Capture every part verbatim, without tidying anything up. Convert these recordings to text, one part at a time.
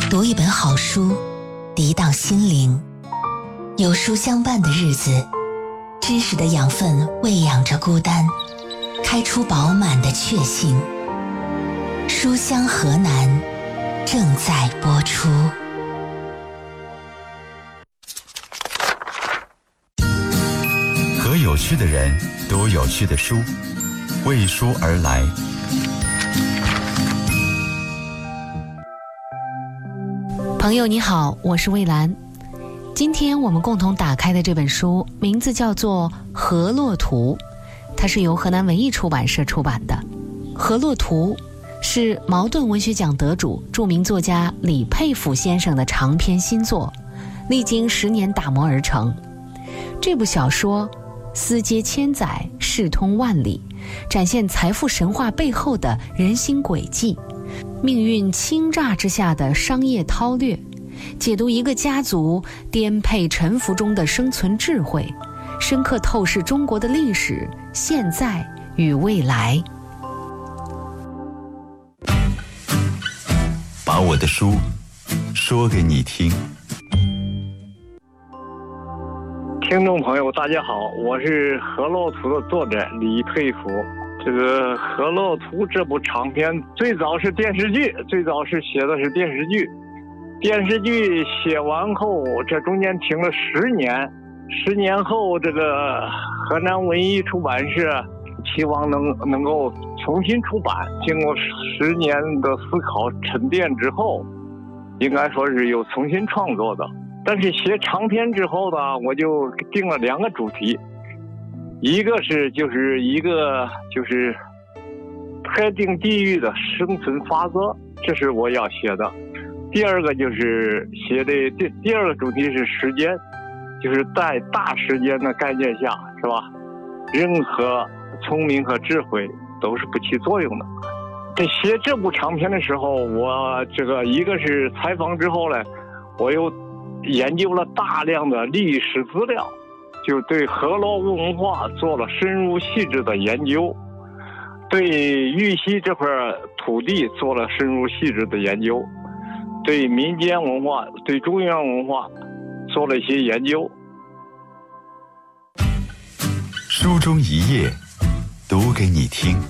读一本好书，涤荡心灵。有书相伴的日子，知识的养分喂养着孤单，开出饱满的确信。书香河南正在播出。 和有趣的人读有趣的书，为书而来。 朋友你好，我是蔚兰。今天我们共同打开的这本书名字叫做《河洛图》，它是由河南文艺出版社出版的。《河洛图》是茅盾文学奖得主、著名作家李佩甫先生的长篇新作，历经十年打磨而成。这部小说思接千载，事通万里，展现财富神话背后的人心轨迹，命运倾轧之下的商业韬略，解读一个家族颠沛沉浮中的生存智慧，深刻透视中国的历史、现在与未来。 把我的书说给你听。 听众朋友大家好，我是《河洛图》的作者李佩甫。这个《河洛图》这部长篇最早是电视剧，最早是写的是电视剧。电视剧写完后，这中间停了十年。十年后，这个河南文艺出版社期望能能够重新出版。经过十年的思考沉淀之后，应该说是有重新创作的。但是写长篇之后呢，我就定了两个主题，一个是就是一个就是特定地域的生存法则，这是我要写的。第二个就是写的第第二个主题是时间，就是在大时间的概念下，是吧？任何聪明和智慧都是不起作用的。在写这部长篇的时候，我这个一个是采访之后呢，我又研究了大量的历史资料，就对河洛文化做了深入细致的研究，对玉溪这块土地做了深入细致的研究，对民间文化、对中原文化做了一些研究。 书中一页，读给你听。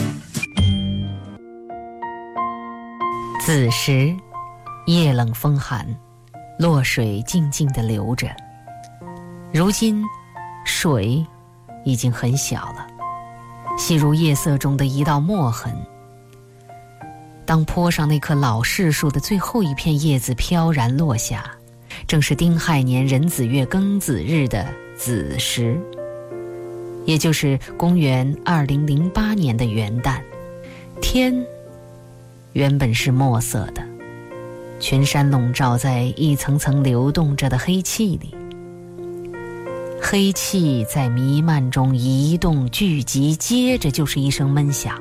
子时，夜冷风寒，洛水静静地流着。如今水已经很小了，细如夜色中的一道墨痕。当坡上那棵老柿树的最后一片叶子飘然落下，正是丁亥年壬子月庚子日的子时，也就是公元二零零八年的元旦。天原本是墨色的，群山笼罩在一层层流动着的黑气里，黑气在弥漫中移动聚集，接着就是一声闷响。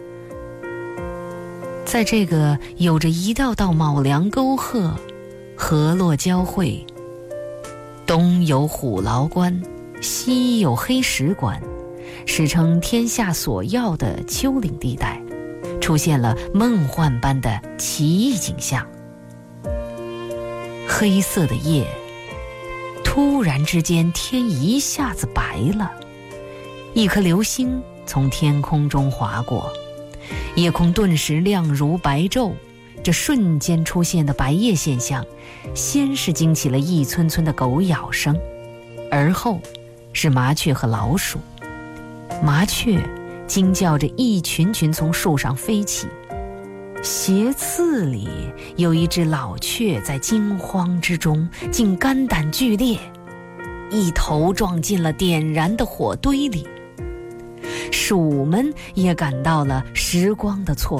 在这个有着一道道卯梁沟壑，河洛交汇，东有虎牢关，西有黑石关，史称天下所要的丘陵地带，出现了梦幻般的奇异景象。黑色的夜，突然之间天一下子白了，一颗流星从天空中划过，夜空顿时亮如白昼。这瞬间出现的白夜现象，先是惊起了一村村的狗咬声，而后是麻雀和老鼠。麻雀惊叫着一群群从树上飞起，斜刺里有一只老雀在惊慌之中竟肝胆俱裂，一头撞进了点燃的火堆里。鼠们也感到了时光的错